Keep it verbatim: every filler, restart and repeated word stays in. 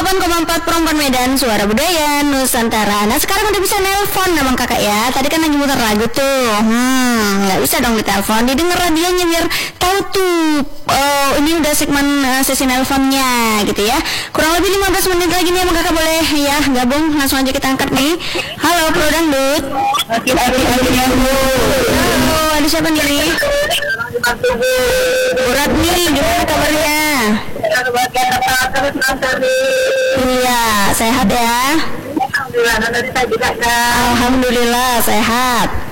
delapan koma empat Perempuan Medan, Suara Budaya Nusantara. Nah sekarang udah bisa nelpon Abang Kakak ya. Tadi kan lagi muter lagu tuh. Hmm, nggak bisa dong ditelepon. Didengar radionya biar tahu tuh. Oh, ini udah segmen uh, sesi nelponnya gitu ya. Kurang lebih lima belas menit lagi nih Abang Kakak boleh ya gabung. Langsung aja kita angkat nih. Halo Pro Dangdut. Halo, ada siapa nih? Berat nih, gimana kabarnya? Iya, sehat ya? Alhamdulillah, Alhamdulillah sehat.